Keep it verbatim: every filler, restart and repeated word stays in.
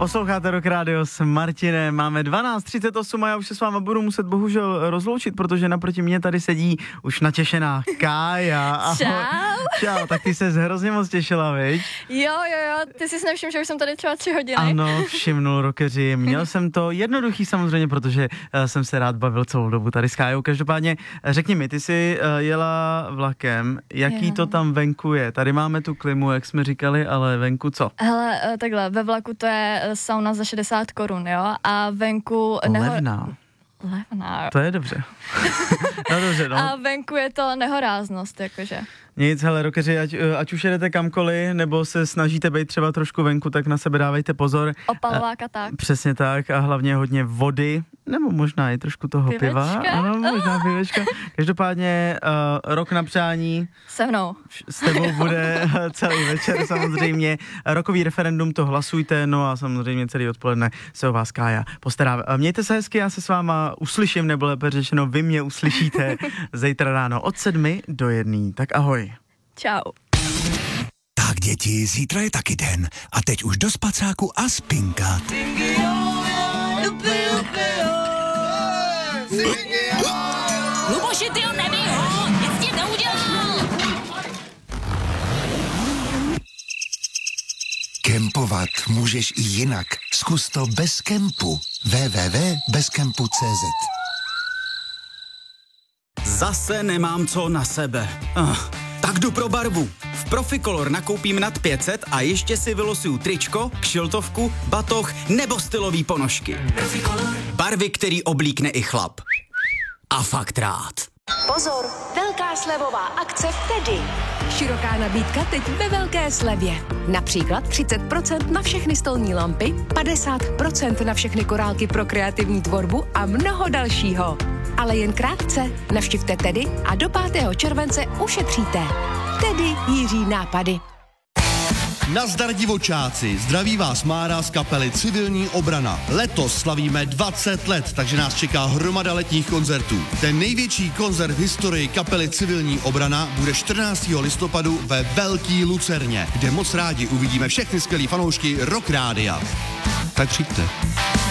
Posloucháte Rock Radio s Martinem, máme dvanáct třicet osm a já už se s váma budu muset bohužel rozloučit, protože naproti mě tady sedí už natěšená Kája. Ahoj. Čau. Čau, tak ty ses hrozně moc těšila, viď? Jo, jo, jo, ty jsi nevšiml, že už jsem tady třeba tři hodiny. Ano, všimnul, rockeři. Měl jsem to jednoduchý samozřejmě, protože uh, jsem se rád bavil celou dobu tady s Kájou. Každopádně řekni mi, ty jsi uh, jela vlakem, jaký jo. to tam venku je? Tady máme tu klimu, jak jsme říkali, ale venku co? Hele, takhle, ve vlaku to je sauna za šedesát korun, jo, a venku... Neho... Levná. Levná. To je dobře. No dobře, no. A venku je to nehoráznost, jakože. Nic, hele, rockeři, ať, ať už jedete kamkoliv, nebo se snažíte být třeba trošku venku, tak na sebe dávejte pozor. Opalovák a tak. Přesně tak a hlavně hodně vody, nebo možná i trošku toho Pivečka? piva. Ano, možná pivečka. Každopádně uh, rok na přání. Se mnou. S tebou bude celý večer samozřejmě. Rokový referendum, to hlasujte, no a samozřejmě celý odpoledne se o vás Kája postará. Mějte se hezky, já se s váma uslyším, nebo lépe řečeno, vy mě uslyšíte zítra ráno od sedmi do jedné. Tak ahoj. Čau. Tak děti, zítra je taky den a teď už do spacáku a spinkat. Luboši, ty ho nebij ho, nic ti neudělal. Kempovat můžeš i jinak. Zkus to bez kempu. w w w tečka bezkempu tečka cé zet. Zase nemám co na sebe. Uh, tak jdu pro barvu. V Proficolor nakoupím nad pět set a ještě si vylosuju tričko, kšiltovku, batoh nebo stylový ponožky. Barvy, který oblíkne i chlap. A fakt rád. Pozor, velká slevová akce v Tedy. Široká nabídka teď ve velké slevě. Například třicet procent na všechny stolní lampy, padesát procent na všechny korálky pro kreativní tvorbu a mnoho dalšího. Ale jen krátce. Navštivte Tedy a do pátého července ušetříte. Tedy Jiří nápady. Nazdar divočáci, zdraví vás Mára z kapely Civilní obrana. Letos slavíme dvacet let, takže nás čeká hromada letních koncertů. Ten největší koncert v historii kapely Civilní obrana bude čtrnáctého listopadu ve Velký Lucerně, kde moc rádi uvidíme všechny skvělý fanoušky Rock Rádia. Tak přijďte.